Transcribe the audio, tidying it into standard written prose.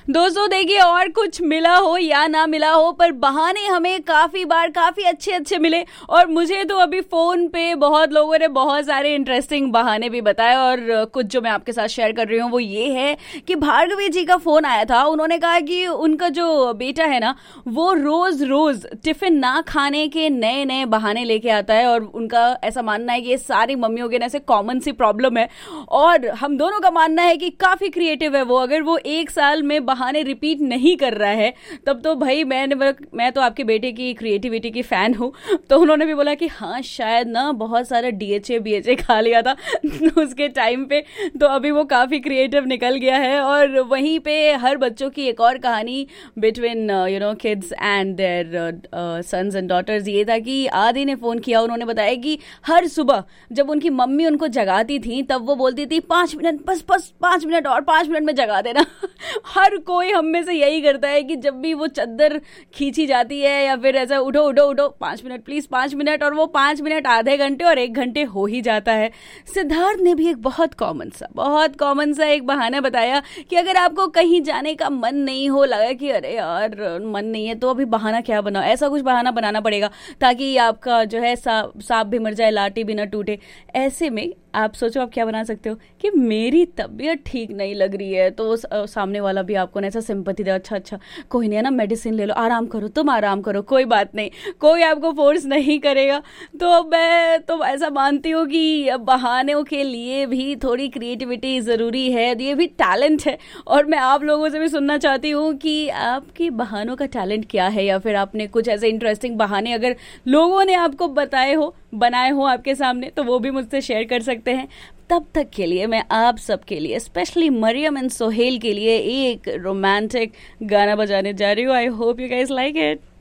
दोस्तों देखिए, और कुछ मिला हो या ना मिला हो, पर बहाने हमें काफी बार काफी अच्छे अच्छे मिले। और मुझे तो अभी फोन पे बहुत लोगों ने बहुत सारे इंटरेस्टिंग बहाने भी बताए, और कुछ जो मैं आपके साथ शेयर कर रही हूँ वो ये है कि भार्गवी जी का फोन आया था। उन्होंने कहा कि उनका जो बेटा है ना, वो रोज रोज टिफिन ना खाने के नए नए बहाने लेके आता है, और उनका ऐसा मानना है कि ये सारी मम्मियों के ना ऐसे कॉमन सी प्रॉब्लम है। और हम दोनों का मानना है कि काफी क्रिएटिव है वो। अगर वो एक साल में बहाने रिपीट नहीं कर रहा है तब तो भाई मैं तो आपके बेटे की क्रिएटिविटी की फैन हूँ। तो उन्होंने भी बोला कि हाँ, शायद ना बहुत सारा डीएचए बीएचए खा लिया था उसके टाइम पे, तो अभी वो काफी क्रिएटिव निकल गया है। और वहीं पे हर बच्चों की एक और कहानी between kids and there sons and daughters ये था कि आदि ने फोन किया। उन्होंने बताया कि हर सुबह जब उनकी मम्मी उनको जगाती थी तब वो बोलती थी 5 मिनट, बस 5 मिनट और 5 मिनट में जगा देना। हर कोई हम में से यही करता है कि जब भी वो चादर खींची जाती है या फिर ऐसा उठो उठो उठो 5 मिनट प्लीज 5 मिनट, और वो 5 मिनट आधे घंटे और 1 घंटे हो ही जाता है। सिद्धार्थ ने भी एक बहुत कॉमन सा एक बहाना बताया कि अगर आपको कहीं जाने का मन नहीं हो, लगा कि अरे यार मन नहीं है, तो अभी बहाना क्या बनाओ, ऐसा कुछ बहाना बनाना पड़ेगा ताकि आपका जो है सांप भी मर जाए लाठी भी ना टूटे। ऐसे में आप सोचो आप क्या बना सकते हो कि मेरी तबीयत ठीक नहीं लग रही है, तो सामने वाला भी आपको ना ऐसा सिंपैथी दे, अच्छा कोई नहीं है ना, मेडिसिन ले लो, आराम करो, तुम आराम करो, कोई बात नहीं, कोई आपको फोर्स नहीं करेगा। तो मैं तो ऐसा मानती हूँ कि बहानों के लिए भी थोड़ी क्रिएटिविटी ज़रूरी है, ये भी टैलेंट है। और मैं आप लोगों से भी सुनना चाहती हूँ कि आपकी बहानों का टैलेंट क्या है, या फिर आपने कुछ ऐसे इंटरेस्टिंग बहाने अगर लोगों ने आपको बनाए हो आपके सामने, तो वो भी मुझसे शेयर कर सकते हैं। तब तक के लिए मैं आप सबके लिए, स्पेशली मरियम एंड सोहेल के लिए, एक रोमांटिक गाना बजाने जा रही हूँ। I hope you guys like it.